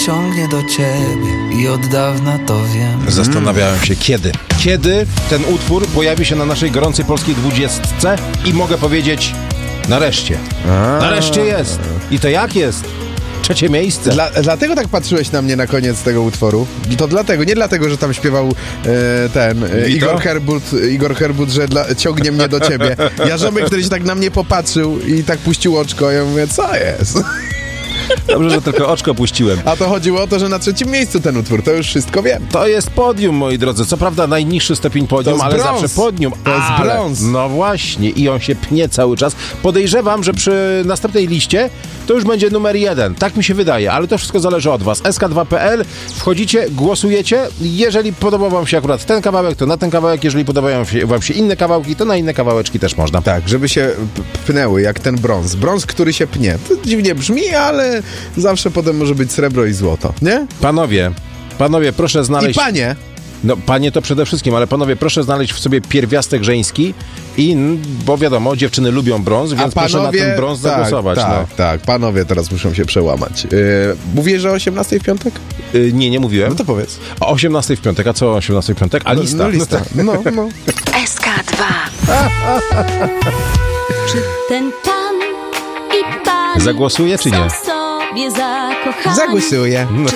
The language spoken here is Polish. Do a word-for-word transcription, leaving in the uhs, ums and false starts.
ciągnie do ciebie i od dawna to wiem. Zastanawiałem się, kiedy. Kiedy ten utwór pojawi się na naszej gorącej polskiej dwudziestce i mogę powiedzieć, nareszcie. A. Nareszcie jest. I to jak jest? Trzecie miejsce. Dla, dlatego tak patrzyłeś na mnie na koniec tego utworu. To dlatego, nie dlatego, że tam śpiewał e, ten e, Igor Herbut, Igor Herbut, że dla, ciągnie mnie do ciebie. Jarząbek wtedy się tak na mnie popatrzył i tak puścił oczko. Ja mówię, co jest? Dobrze, że tylko oczko puściłem. A to chodziło o to, że na trzecim miejscu ten utwór, to już wszystko wiem. To jest podium, moi drodzy. Co prawda najniższy stopień podium, ale brąz. zawsze podium. To jest ale, brąz. No właśnie, i on się pnie cały czas. Podejrzewam, że przy następnej liście to już będzie numer jeden. Tak mi się wydaje, ale to wszystko zależy od was. S K dwa kropka P L, wchodzicie, głosujecie. Jeżeli podoba wam się akurat ten kawałek, to na ten kawałek. Jeżeli podobają się, wam się inne kawałki, to na inne kawałeczki też można. Tak, żeby się p- pnęły, jak ten brąz. Brąz, który się pnie. To dziwnie brzmi, ale zawsze potem może być srebro i złoto, nie? Panowie, panowie, proszę znaleźć... I panie! No, panie to przede wszystkim, ale panowie, proszę znaleźć w sobie pierwiastek żeński i, bo wiadomo, dziewczyny lubią brąz, więc A panowie, proszę na ten brąz tak, zagłosować. Tak, no. tak, panowie teraz muszą się przełamać. Yy, mówię, że o osiemnastej w piątek? Yy, nie, nie mówiłem. No to powiedz. O osiemnastej w piątek, a co o osiemnastej w piątek? A No, lista. no, lista. No, no. S K dwa. Czy ten pan i pani Zagłosuje, czy nie? są sobie zakochani? Zagłosuję. Czy